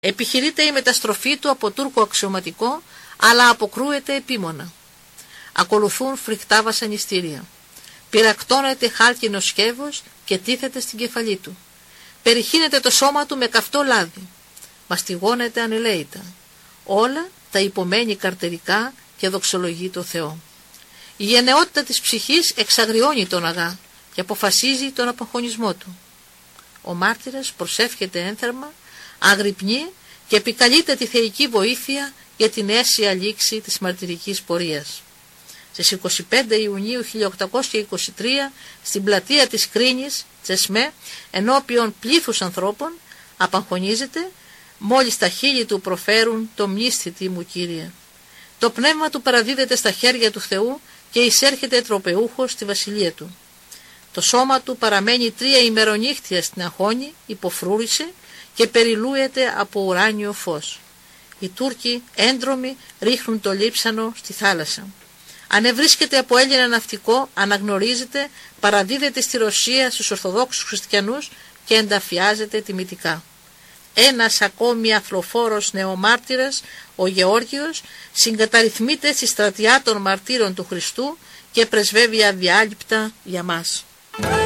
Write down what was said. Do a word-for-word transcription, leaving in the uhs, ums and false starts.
Επιχειρείται η μεταστροφή του από Τούρκο αξιωματικό, αλλά αποκρούεται επίμονα. Ακολουθούν φρικτά βασανιστήρια. Πυρακτώνεται χάλκινο σκεύος και τίθεται στην κεφαλή του. Περιχύνεται το σώμα του με καυτό λάδι. Μαστιγώνεται ανελαίητα. Όλα τα υπομένει καρτερικά και δοξολογεί το Θεό. Η γενναιότητα της ψυχής εξαγριώνει τον αγά και αποφασίζει τον απαγχωνισμό του. Ο μάρτυρας προσεύχεται ένθερμα, αγρυπνεί και επικαλείται τη θεϊκή βοήθεια για την αίσια λήξη της μαρτυρικής πορείας. Στις είκοσι πέντε Ιουνίου χίλια οκτακόσια είκοσι τρία, στην πλατεία της Κρίνης, Τσεσμέ, ενώπιον πλήθους ανθρώπων, απαγχωνίζεται, μόλις τα χείλη του προφέρουν το «Μνήσθητη μου Κύριε». Το πνεύμα του παραδίδεται στα χέρια του Θεού και εισέρχεται τροπεούχος στη βασιλεία του. Το σώμα του παραμένει τρία ημερονύχτια στην αγχώνη, υποφρούρισε και περιλούεται από ουράνιο φως. Οι Τούρκοι έντρομοι ρίχνουν το λείψανο στη θάλασσα. Αν ευρίσκεται από Έλληνα ναυτικό, αναγνωρίζεται, παραδίδεται στη Ρωσία στους Ορθοδόξους Χριστιανούς και ενταφιάζεται τιμητικά. Ένας ακόμη αθλοφόρος νεομάρτυρας, ο Γεώργιος, συγκαταρρυθμείται στη στρατιά των μαρτύρων του Χριστού και πρεσβεύει αδιάλειπτα για μας.